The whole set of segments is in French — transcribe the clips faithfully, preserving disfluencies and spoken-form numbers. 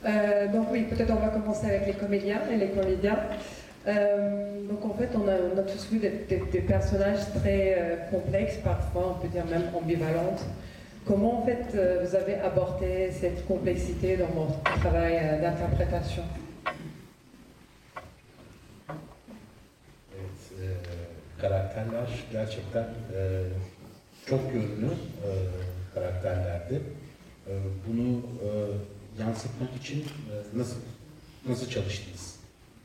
Euh, donc oui, peut-être on va commencer avec les comédiens et les comédiens. Euh, donc en fait, on a, on a tous vu des, des, des personnages très euh, complexes, parfois on peut dire même ambivalentes. Comment en fait euh, vous avez abordé cette complexité dans votre travail euh, d'interprétation? Evet, e, karakterler gerçekten e, çok yönlü e, karakterlerdi. E, bunu e, yansıtmak için e, nasıl nasıl çalıştınız?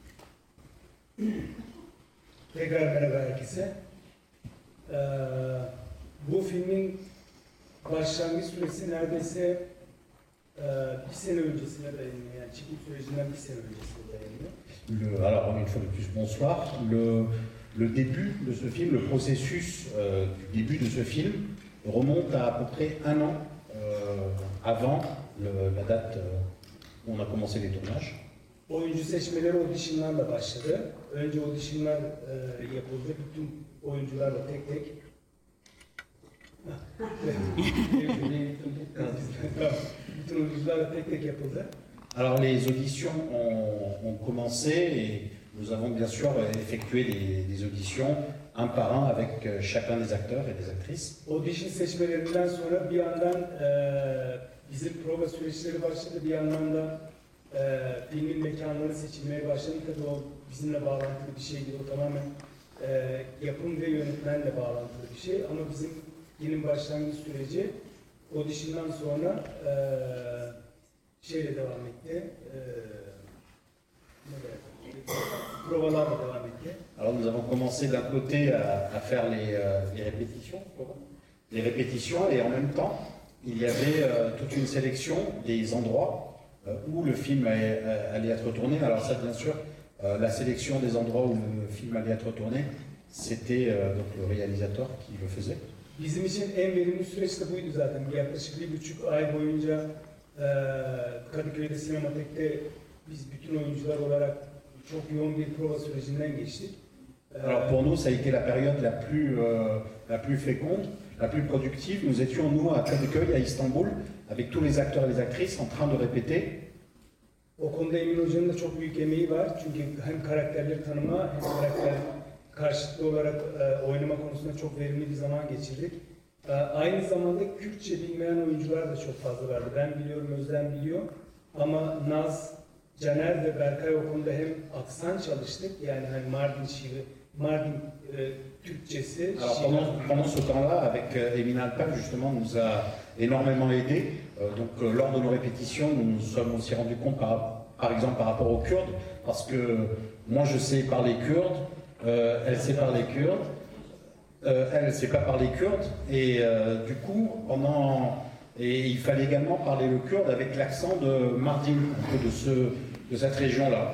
Tekrar merhaba herkese. Ee, bu filmin başlangıç süresi neredeyse e, bir sene öncesine dayanıyor. Yani çekim sürecinden bir sene öncesine dayanıyor. Le, alors, une fois de plus, bonsoir. Le, le début de ce film, le processus euh, du début de ce film remonte à à peu près un an euh, avant le, la date euh, où on a commencé les tournages. Oyuncu seçmeleri auditionlarla başladı. Önce auditionlar e, yapıldı. Bütün oyuncularla tek tek. Bütün oyuncularla tek tek yapıldı. Alors les auditions ont, ont commencé et nous avons bien sûr effectué des, des auditions un par un avec chacun des acteurs et des actrices. Audition seçmelerinden sonra bir yandan e, bizim prova süreçleri başladı, bir yandan da e, filmin mekanları seçilmeye başladı. Tabii o bizimle bağlantılı bir şeydi, o tamamen e, yapım ve yönetmenle bağlantılı bir şey. Ama bizim filmin başlangıç süreci audition'dan sonra e, şeyle devam etti. E, provalarla devam etti. Alors nous avons commencé d'un côté à, à faire les, euh, les répétitions, les répétitions, et en même temps il y avait euh, toute une sélection des endroits euh, où le film allait, allait être tourné. Alors ça, bien sûr, euh, la sélection des endroits où le film allait être tourné, c'était euh, donc le réalisateur qui le faisait. Bizim için en verimli süreç de buydu zaten. Yaklaşık bir buçuk ay boyunca e, Kadıköy'de Sinematek'te biz bütün oyuncular olarak çok yoğun bir prova sürecinden geçtik. Alors pour nous, ça a été la période la plus, euh, la plus féconde, la plus productive. Nous étions, nous, à Kadıköy, à Istanbul, avec tous les acteurs et les actrices en train de répéter. O konuda Emin Hoca'nın da çok büyük emeği var. Çünkü hem karakterleri tanıma hem karakter karşılıklı olarak e, oynama konusunda çok verimli bir zaman geçirdik. E, aynı zamanda Kürtçe bilmeyen oyuncular da çok fazla vardı. Ben biliyorum, Özlem biliyor. Ama Naz, Caner ve Berkay o konuda hem aksan çalıştık, yani hani Mardin şiiri, Mardin e, Türkçesi. Alors pendant, pendant ce temps-là, avec euh, Emine Alper, justement, nous a énormément aidé. Euh, donc euh, lors de nos répétitions, nous nous sommes aussi rendus compte, par, par exemple, par rapport aux Kurdes, parce que moi je sais parler kurde, euh, elle sait parler kurde, euh, elle ne sait pas parler kurde, et euh, du coup, pendant... Et il fallait également parler le kurde avec l'accent de Mardin, un peu de, ce, de cette région-là.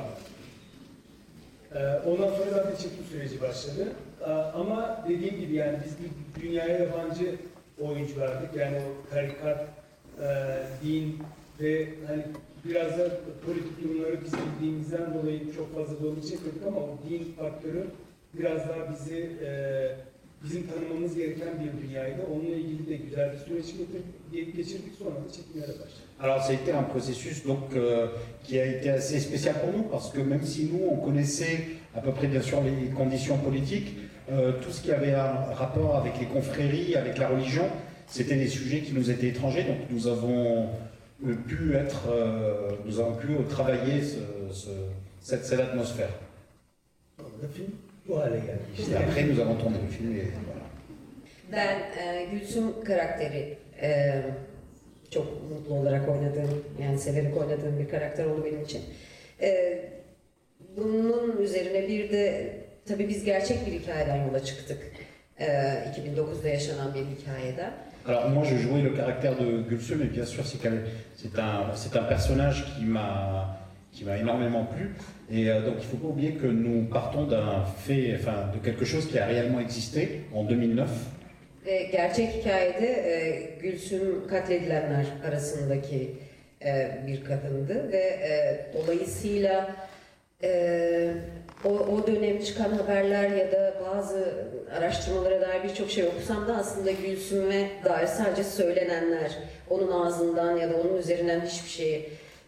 Ondan sonra zaten çekim süreci başladı. Ama dediğim gibi yani biz bir dünyaya yabancı oyunculardık. Yani o tarikat, din ve hani biraz da politik durumları biz bildiğimizden dolayı çok fazla zorluk çekmedik ama o din faktörü biraz daha bizi bizim tanımamız gereken bir dünyaydı. Onunla ilgili de güzel bir süreç geçirdik, sonra da çekimlere başladık. Alors ça a été un processus donc euh, qui a été assez spécial pour nous parce que même si nous on connaissait à peu près bien sûr les conditions politiques, euh, tout ce qui avait un rapport avec les confréries, avec la religion, c'était des sujets qui nous étaient étrangers, donc nous avons euh, pu être, euh, nous avons pu travailler ce, ce, cette, cette atmosphère. Le film bu hale geldi. Et après nous avons tourné le film et voilà. Ben e, Gülsüm karakteri e, çok mutlu olarak oynadığım, yani severek oynadığım bir karakter oldu benim için. E, bunun üzerine bir de tabii biz gerçek bir hikayeden yola çıktık. E, iki bin dokuzda yaşanan bir hikayeden. Alors moi je jouais le caractère de Gülsüm et bien sûr c'est un, c'est un personnage qui m'a qui m'a énormément plu et euh, donc il ne faut pas oublier que nous partons d'un fait, enfin de quelque chose qui a réellement existé en deux mille neuf. Ve gerçek hikayede e, Gülsüm katledilenler arasındaki e, bir kadındı ve e, dolayısıyla e, o, o dönem çıkan haberler ya da bazı araştırmalara dair birçok şey okusam da aslında Gülsüm'e dair sadece söylenenler, onun ağzından ya da onun üzerinden hiçbir şey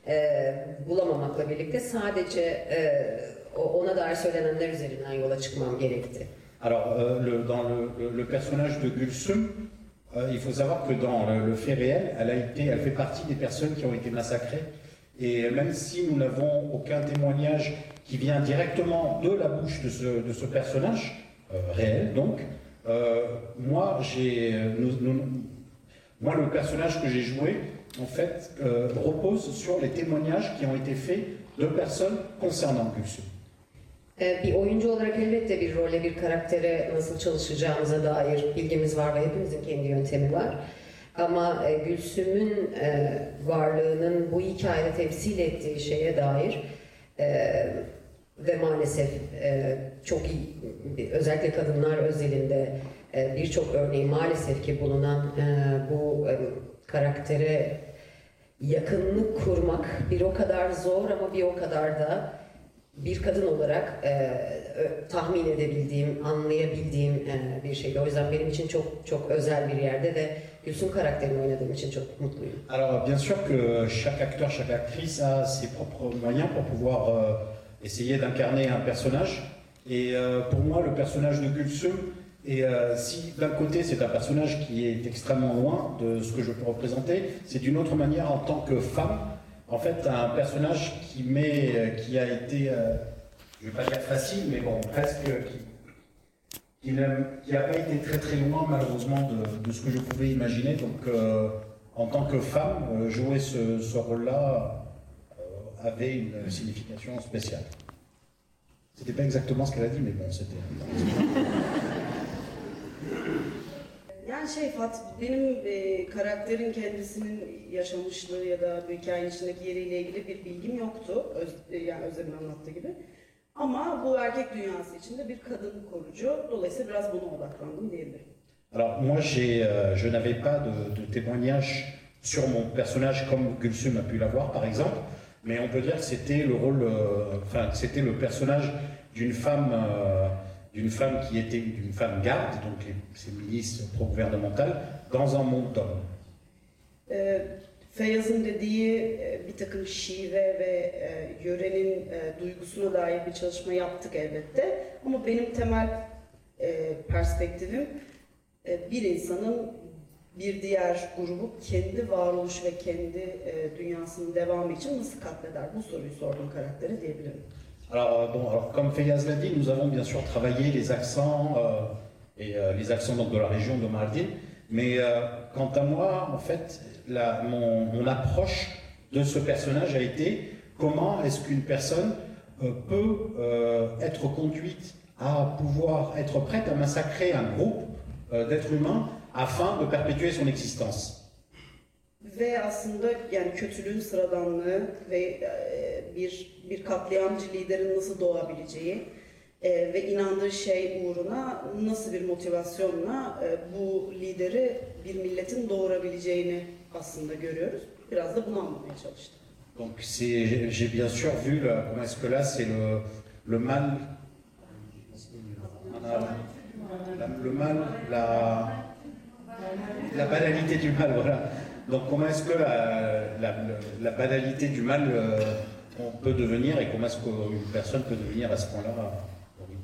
e, bulamamakla birlikte sadece e, ona dair söylenenler üzerinden yola çıkmam gerekti. Alors, euh, le, dans le, le, le personnage de Gülsüm, euh, il faut savoir que dans le, le fait réel, elle a été, elle fait partie des personnes qui ont été massacrées. Et même si nous n'avons aucun témoignage qui vient directement de la bouche de ce, de ce personnage euh, réel, donc, euh, moi, j'ai, nous, nous, moi, le personnage que j'ai joué, en fait, euh, repose sur les témoignages qui ont été faits de personnes concernant Gülsüm. Bir oyuncu olarak elbette bir role, bir karaktere nasıl çalışacağımıza dair bilgimiz var ve hepimizin kendi yöntemi var. Ama Gülsüm'ün varlığının bu hikayede temsil ettiği şeye dair ve maalesef çok iyi, özellikle kadınlar özelinde birçok örneği maalesef ki bulunan bu karaktere yakınlık kurmak bir o kadar zor ama bir o kadar da bir kadın olarak e, tahmin edebildiğim, anlayabildiğim e, bir şeydi. O yüzden benim için çok çok özel bir yerde ve Gülsüm karakterini oynadığım için çok mutluyum. Alors bien sûr que chaque acteur, chaque actrice a ses propres moyens pour pouvoir euh, essayer d'incarner un personnage. Et euh, pour moi, le personnage de Gülsüm, et euh, si d'un côté c'est un personnage qui est extrêmement loin de ce que je peux représenter, c'est d'une autre manière en tant que femme. En fait, un personnage qui, met, qui a été, euh, je ne vais pas dire facile, mais bon, presque, qui n'a pas été très très loin malheureusement de, de ce que je pouvais imaginer. Donc, euh, en tant que femme, euh, jouer ce, ce rôle-là euh, avait une signification spéciale. C'était pas exactement ce qu'elle a dit, mais bon, c'était... Yani şey Fat, benim e, karakterin kendisinin yaşamışlığı ya da bu hikayenin içindeki yeriyle ilgili bir bilgim yoktu. Öz, e, yani Özlem'in anlattığı gibi. Ama bu erkek dünyası içinde bir kadın korucu. Dolayısıyla biraz buna odaklandım diyebilirim. Alors moi, j'ai, euh, je n'avais pas de, de témoignage sur mon personnage comme Gülsüm a pu l'avoir par exemple, mais on peut dire que c'était le rôle, euh, enfin c'était le personnage d'une femme. Euh, d'une femme qui était d'une femme garde, donc ces milices pro-gouvernementales, dans un monde d'hommes. E, Feyyaz'ın dediği e, bir takım şive ve e, yörenin e, duygusuna dair bir çalışma yaptık elbette. Ama benim temel e, perspektifim e, bir insanın bir diğer grubu kendi varoluş ve kendi e, dünyasının devamı için nasıl katleder? Bu soruyu sordum karaktere diyebilirim. Alors, bon, alors, comme Feyyaz l'a dit, nous avons bien sûr travaillé les accents euh, et euh, les accents donc, de la région de Mardin. Mais euh, quant à moi, en fait, la, mon, mon approche de ce personnage a été comment est-ce qu'une personne euh, peut euh, être conduite à pouvoir être prête à massacrer un groupe euh, d'êtres humains afin de perpétuer son existence. Ve aslında yani kötülüğün sıradanlığı ve e, bir bir katliamcı liderin nasıl doğabileceği e, ve inandığı şey uğruna nasıl bir motivasyonla e, bu lideri bir milletin doğurabileceğini aslında görüyoruz. Biraz da bunu anlamaya çalıştım. Donc c'est, j'ai bien sûr vu là, comment est-ce que là c'est le, le mal, la, le mal, la, la banalité du mal, voilà. Donc comment est-ce que la, la, la banalité du mal euh, on peut devenir et comment est-ce qu'une personne peut devenir à ce point-là horrible.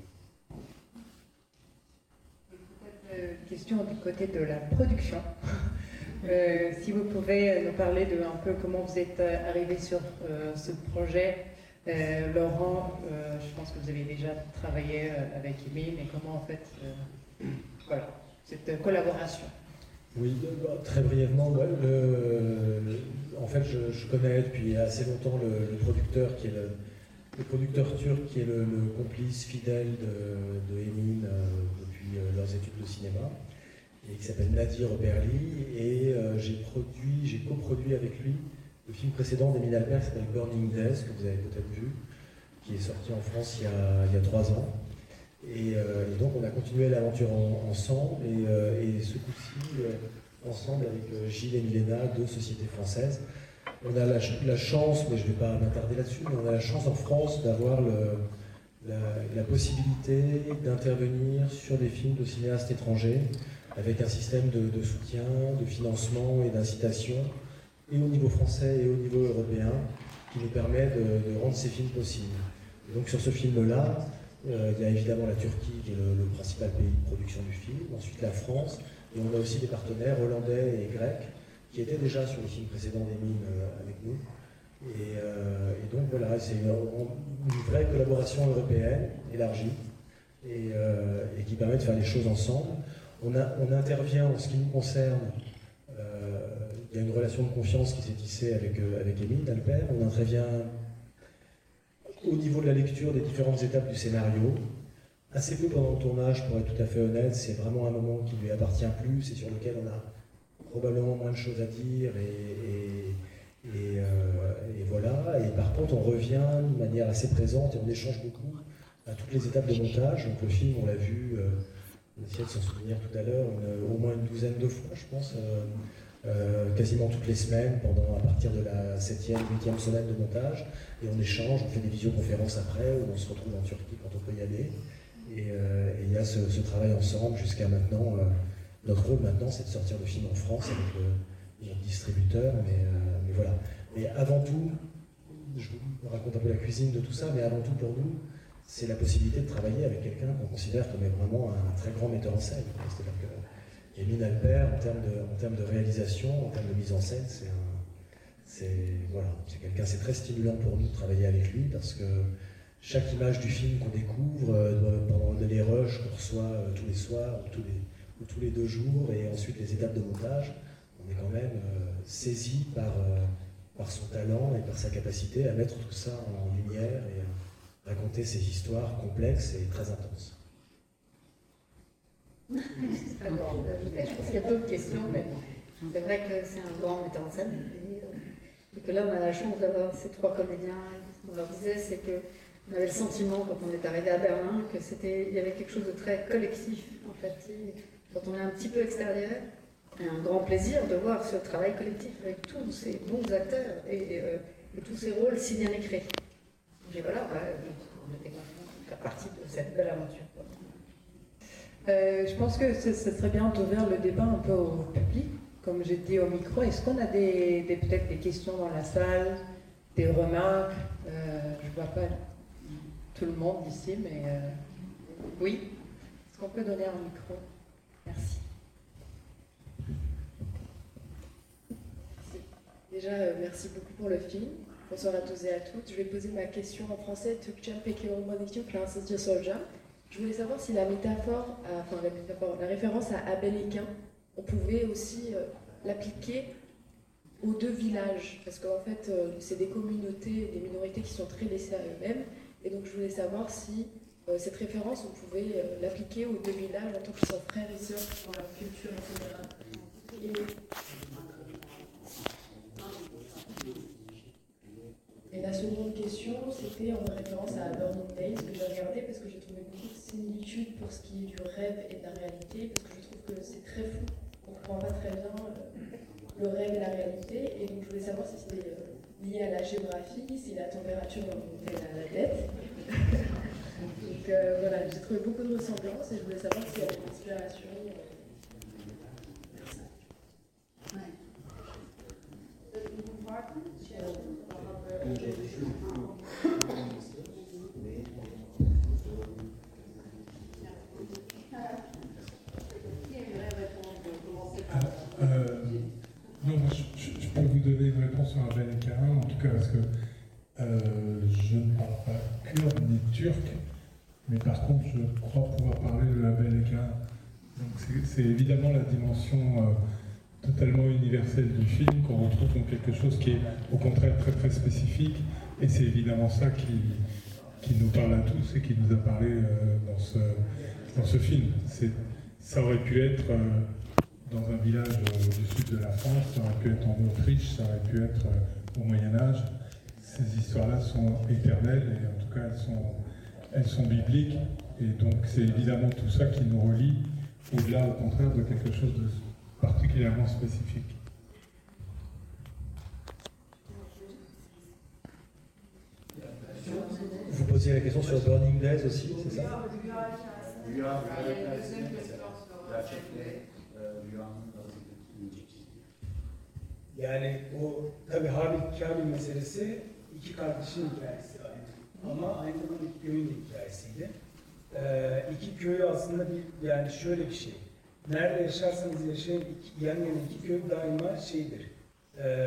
Peut-être une question du côté de la production. Euh, si vous pouvez nous parler de un peu comment vous êtes arrivé sur euh, ce projet. Euh, Laurent, euh, je pense que vous avez déjà travaillé euh, avec Émile, et comment en fait, euh, voilà, cette collaboration. Oui, très brièvement, ouais, le, en fait je, je connais depuis assez longtemps le, le producteur qui est le, le producteur turc qui est le, le complice fidèle de, de Emin euh, depuis euh, leurs études de cinéma, et qui s'appelle Nadir Oberli, et euh, j'ai produit, j'ai coproduit avec lui le film précédent d'Émile Albert qui s'appelle Burning Days, que vous avez peut-être vu, qui est sorti en France il y a, il y a trois ans. Et, euh, et donc on a continué l'aventure en, ensemble, et, euh, et ce coup-ci, euh, ensemble avec euh, Gilles et Milena, deux sociétés françaises. On a la, la chance, mais je ne vais pas m'attarder là-dessus, mais on a la chance en France d'avoir la, la possibilité d'intervenir sur des films de cinéastes étrangers, avec un système de, de soutien, de financement et d'incitation, et au niveau français et au niveau européen, qui nous permet de, de rendre ces films possibles. Et donc sur ce film-là, euh, il y a évidemment la Turquie qui est le, le principal pays de production du film, ensuite la France, et on a aussi des partenaires hollandais et grecs qui étaient déjà sur les films précédents d'Emin euh, avec nous. Et, euh, et donc voilà, c'est une, une vraie collaboration européenne élargie et, euh, et qui permet de faire les choses ensemble. On, a, on intervient en ce qui nous concerne, euh, il y a une relation de confiance qui s'est tissée avec, euh, avec Émile Alpert. On intervient au niveau de la lecture des différentes étapes du scénario, assez peu pendant le tournage pour être tout à fait honnête, c'est vraiment un moment qui lui appartient plus et sur lequel on a probablement moins de choses à dire et, et Et, euh, et voilà, et par contre on revient de manière assez présente et on échange beaucoup à toutes les étapes de montage. Donc le film, on l'a vu, euh, on essayait de s'en souvenir tout à l'heure, au moins une douzaine de fois je pense, euh, euh, quasiment toutes les semaines, pendant à partir de la septième, huitième semaine de montage, et on échange, on fait des visioconférences après, où on se retrouve en Turquie quand on peut y aller, et euh, il y a ce, ce travail ensemble jusqu'à maintenant. Euh, notre rôle maintenant, c'est de sortir le film en France avec le notre distributeur, mais, euh, mais voilà. Mais avant tout, je vous raconte un peu la cuisine de tout ça, mais avant tout pour nous, c'est la possibilité de travailler avec quelqu'un qu'on considère comme vraiment un très grand metteur en scène. C'est-à-dire que Émile Alpert, en termes de, en termes de réalisation, en termes de mise en scène, c'est un, c'est voilà, c'est quelqu'un, c'est très stimulant pour nous de travailler avec lui parce que chaque image du film qu'on découvre euh, pendant les rushs qu'on reçoit euh, tous les soirs ou tous les, ou tous les deux jours, et ensuite les étapes de montage, on est quand même euh, saisi par, euh, par son talent et par sa capacité à mettre tout ça en lumière et à raconter ces histoires complexes et très intenses. Alors, je pense qu'il y a d'autres questions, mais c'est vrai que c'est un grand metteur en scène. Et que là, on a la chance d'avoir ces trois comédiens. On leur disait, c'est qu'on avait le sentiment, quand on est arrivé à Berlin, que c'était, il y avait quelque chose de très collectif, en fait. Et quand on est un petit peu extérieur, c'est un grand plaisir de voir ce travail collectif avec tous ces bons acteurs et, euh, et tous ces rôles si bien écrits. Et voilà, bah, on était content de faire partie de cette belle aventure. Euh, je pense que ce, ce serait bien d'ouvrir le débat un peu au public, comme j'ai dit au micro. Est-ce qu'on a des, des, peut-être des questions dans la salle, des remarques? euh, Je ne vois pas tout le monde ici, mais euh, oui. Est-ce qu'on peut donner un micro? Merci. Déjà, euh, merci beaucoup pour le film. Bonsoir à tous et à toutes. Je vais poser ma question en français. Türkçem peki olmadığı için Fransızca soracağım. Je voulais savoir si la métaphore, euh, enfin la, métaphore, la référence à Abel-Équin, on pouvait aussi euh, l'appliquer aux deux villages. Parce qu'en fait, euh, c'est des communautés, des minorités qui sont très laissées à eux-mêmes. Et donc, je voulais savoir si euh, cette référence, on pouvait euh, l'appliquer aux deux villages en tant qu'ils sont frères et sœurs dans leur culture en général. Et, Et la seconde question, c'était en référence à Burning Days, que j'ai regardé parce que j'ai trouvé beaucoup de similitudes pour ce qui est du rêve et de la réalité, parce que je trouve que c'est très flou, on ne comprend pas très bien euh, le rêve et la réalité, et donc je voulais savoir si c'était euh, lié à la géographie, si la température me montait à la tête. Donc euh, voilà, j'ai trouvé beaucoup de ressemblances et je voulais savoir s'il y avait une inspiration. Euh, non, moi, je, je, je peux vous donner une réponse sur Abel-Équin, en tout cas parce que euh, je ne parle pas kurde ni turc, mais par contre, je crois pouvoir parler de Abel-Équin. Donc, c'est évidemment la dimension euh, totalement universelle du film qu'on retrouve dans quelque chose qui est au contraire très très spécifique, et c'est évidemment ça qui, qui nous parle à tous et qui nous a parlé euh, dans, ce, dans ce film. Ça aurait pu être euh, dans un village euh, du sud de la France, ça aurait pu être en Autriche, ça aurait pu être euh, au Moyen-Âge. Ces histoires-là sont éternelles et en tout cas elles sont, elles sont bibliques, et donc c'est évidemment tout ça qui nous relie, au-delà au contraire de quelque chose de particulièrement spécifique. Vous posiez la question sur Burning Days aussi, c'est ça? Yani o tabii Habil Kamil meselesi iki kardeşin hikayesi aynı. Ama aynı zamanda iki köyün de hikayesiydi. Ee, iki köy aslında bir, yani şöyle bir şey. Nerede yaşarsanız yaşayın, iki, yan yana iki köy daima şeydir. Ee,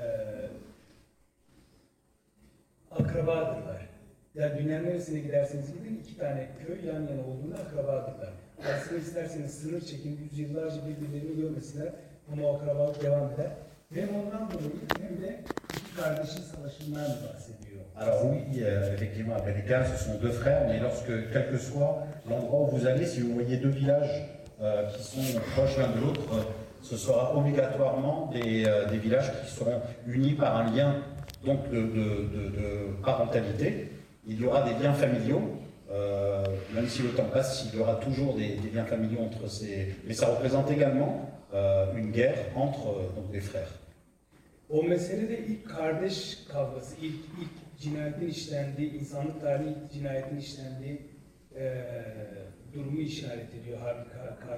akrabadırlar. Yani dünyanın neresine giderseniz gidin iki tane köy yan yana olduğunda akrabadırlar. Aslında isterseniz sınır çekin, yüzyıllarca birbirlerini görmesinler ama o akrabalık devam eder. Hem ondan dolayı hem de iki kardeşin savaşından bahsediyor. Alors oui, euh, effectivement, à Pélécan, ce sont deux frères, mais lorsque, quel que soit l'endroit où vous allez, si vous voyez deux villages euh, qui sont proches l'un de l'autre, euh, ce sera obligatoirement des, euh, des villages qui seront unis par un lien donc de, de, de, de parentalité. Il y aura des liens familiaux, euh, même si le temps passe, il y aura toujours des, des liens familiaux entre ces... Mais ça représente également euh, une guerre entre euh, donc des frères. O mesele de ilk kardeş kavgası, ilk, ilk cinayetin işlendiği, insanlık tarihi ilk cinayetin işlendiği e, durumu işaret ediyor. Harbi